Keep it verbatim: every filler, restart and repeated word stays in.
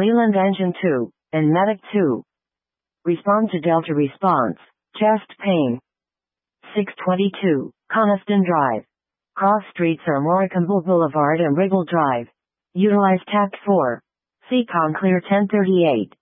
Leland Engine two, and Medic two. Respond to Delta response. Chest pain. six twenty-two, Coniston Drive. Cross streets are Morecambe Boulevard and Wriggle Drive. Utilize Tact four. Seacon clear ten thirty-eight.